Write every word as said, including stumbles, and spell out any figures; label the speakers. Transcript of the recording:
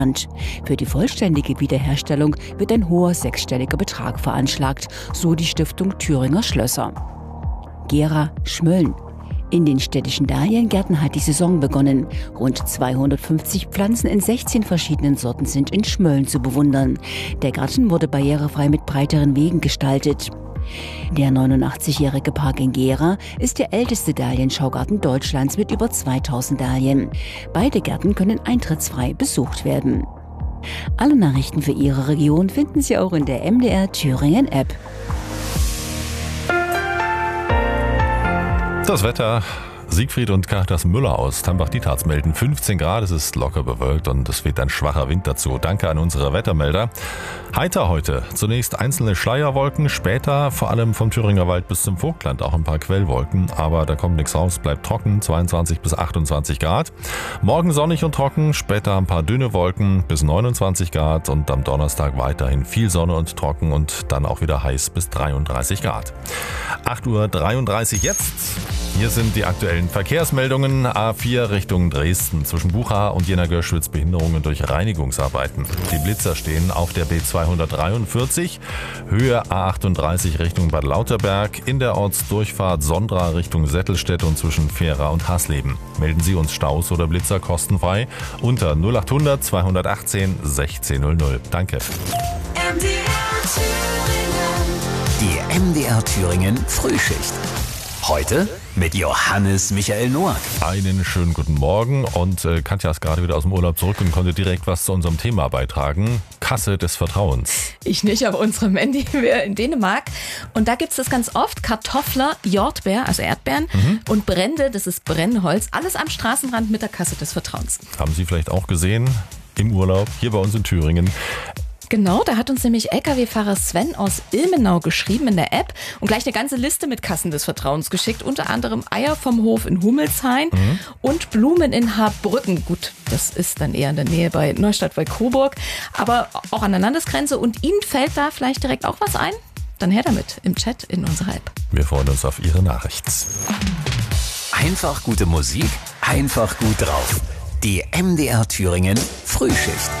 Speaker 1: Für die vollständige Wiederherstellung wird ein hoher sechsstelliger Betrag veranschlagt, so die Stiftung Thüringer Schlösser. Gera, Schmölln. In den städtischen Dahliengärten hat die Saison begonnen. Rund zweihundertfünfzig Pflanzen in sechzehn verschiedenen Sorten sind in Schmölln zu bewundern. Der Garten wurde barrierefrei mit breiteren Wegen gestaltet. Der neunundachtzigjährige Park in Gera ist der älteste Dahlienschaugarten Deutschlands mit über zweitausend Dahlien. Beide Gärten können eintrittsfrei besucht werden. Alle Nachrichten für Ihre Region finden Sie auch in der M D R Thüringen App.
Speaker 2: Das Wetter. Siegfried und Caritas Müller aus Tambach-Dietharz melden fünfzehn Grad, es ist locker bewölkt und es weht ein schwacher Wind dazu. Danke an unsere Wettermelder. Heiter heute. Zunächst einzelne Schleierwolken, später vor allem vom Thüringer Wald bis zum Vogtland auch ein paar Quellwolken. Aber da kommt nichts raus, bleibt trocken, zweiundzwanzig bis achtundzwanzig Grad. Morgen sonnig und trocken, später ein paar dünne Wolken bis neunundzwanzig Grad und am Donnerstag weiterhin viel Sonne und trocken und dann auch wieder heiß bis dreiunddreißig Grad. acht Uhr dreiunddreißig jetzt. Hier sind die aktuellen Verkehrsmeldungen. A vier Richtung Dresden. Zwischen Bucha und Jena-Görschwitz Behinderungen durch Reinigungsarbeiten. Die Blitzer stehen auf der B zweihundertdreiundvierzig. Höhe A achtunddreißig Richtung Bad Lauterberg. In der Ortsdurchfahrt Sondra Richtung Settelstedt und zwischen Fehra und Hasleben. Melden Sie uns Staus oder Blitzer kostenfrei unter null achthundert zweihundertachtzehn sechzehn null null. Danke.
Speaker 3: Die M D R Thüringen Frühschicht. Heute mit Johannes Michael Noack.
Speaker 2: Einen schönen guten Morgen und äh, Katja ist gerade wieder aus dem Urlaub zurück und konnte direkt was zu unserem Thema beitragen. Kasse des Vertrauens.
Speaker 4: Ich nicht, aber unsere Mandy wäre in Dänemark. Und da gibt es das ganz oft. Kartoffler, Jordbeer, also Erdbeeren mhm. und Brände, das ist Brennholz. Alles am Straßenrand mit der Kasse des Vertrauens.
Speaker 2: Haben Sie vielleicht auch gesehen im Urlaub hier bei uns in Thüringen.
Speaker 4: Genau, da hat uns nämlich L K W-Fahrer Sven aus Ilmenau geschrieben in der App und gleich eine ganze Liste mit Kassen des Vertrauens geschickt. Unter anderem Eier vom Hof in Hummelshain mhm. und Blumen in Haarbrücken. Gut, das ist dann eher in der Nähe bei Neustadt bei Coburg, aber auch an der Landesgrenze. Und Ihnen fällt da vielleicht direkt auch was ein? Dann her damit im Chat in unserer App.
Speaker 2: Wir freuen uns auf Ihre Nachricht.
Speaker 3: Einfach gute Musik, einfach gut drauf. Die M D R Thüringen Frühschicht.